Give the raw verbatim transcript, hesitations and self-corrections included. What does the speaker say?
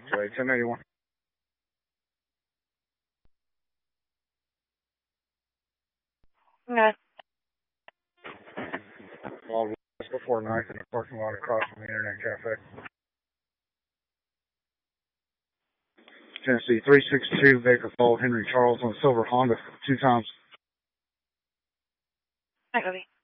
Wait, ten eighty-one. Okay. Called West before night in the parking lot across from the Internet Cafe. Tennessee three six two, Baker Falls, Henry Charles on Silver Honda, two times. Hi, Copy.